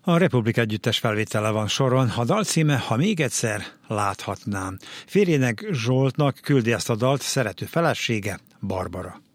A Republik Együttes felvétele van soron, a dal címe Ha még egyszer láthatnám. Férjének, Zsoltnak küldi ezt a dalt szerető felesége, Barbara.